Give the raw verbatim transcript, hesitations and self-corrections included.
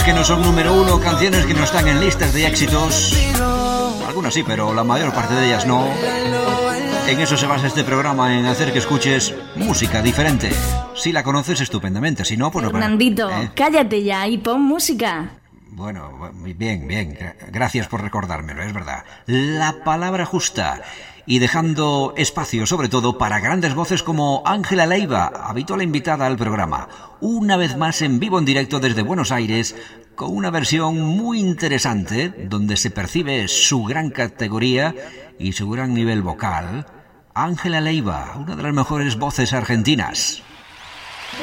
que no son número uno, canciones que no están en listas de éxitos. Algunas sí, pero la mayor parte de ellas no. En eso se basa este programa, en hacer que escuches música diferente. Si la conoces, estupendamente. Si no, pues no. Fernandito, ¿eh? Cállate ya y pon música. Bueno, bien, bien. Gracias por recordármelo, es verdad. La palabra justa. Y dejando espacio, sobre todo, para grandes voces como Ángela Leiva, habitual invitada al programa. Una vez más en vivo en directo desde Buenos Aires, con una versión muy interesante, donde se percibe su gran categoría y su gran nivel vocal. Ángela Leiva, una de las mejores voces argentinas.